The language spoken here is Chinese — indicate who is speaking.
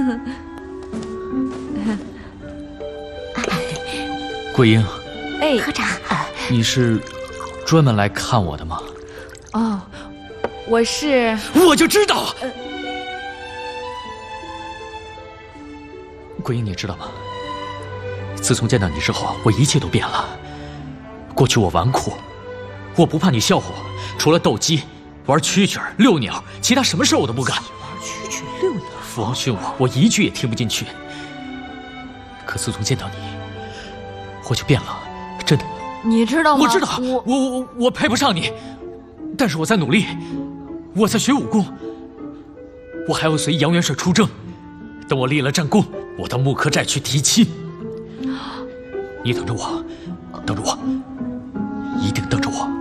Speaker 1: 桂英，
Speaker 2: 哎，
Speaker 3: 科长，
Speaker 1: 你是专门来看我的吗？
Speaker 2: 哦，我是……
Speaker 1: 我就知道。桂英，你知道吗？自从见到你之后，我一切都变了。过去我纨绔，我不怕你笑话我，除了斗鸡、玩蛐蛐、遛鸟，其他什么事我都不干。
Speaker 4: 玩蛐蛐、遛鸟，
Speaker 1: 父王训我，我一句也听不进去。可自从见到你，我就变了，真的。
Speaker 2: 你知道吗？
Speaker 1: 我知道，我配不上你，但是我在努力，我在学武功，我还要随杨元帅出征。等我立了战功，我到木柯寨去提亲。你等着我，等着我，一定等着我。